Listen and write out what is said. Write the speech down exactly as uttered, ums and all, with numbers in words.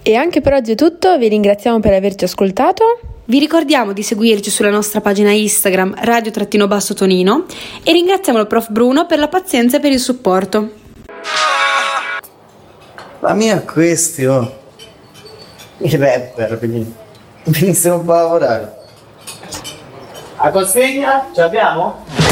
E anche per oggi è tutto, vi ringraziamo per averci ascoltato. Vi ricordiamo di seguirci sulla nostra pagina Instagram radio-tonino e ringraziamo il prof Bruno per la pazienza e per il supporto. La mia questione, i rapper, quindi venissero un po' a lavorare. A consegna ce l'abbiamo?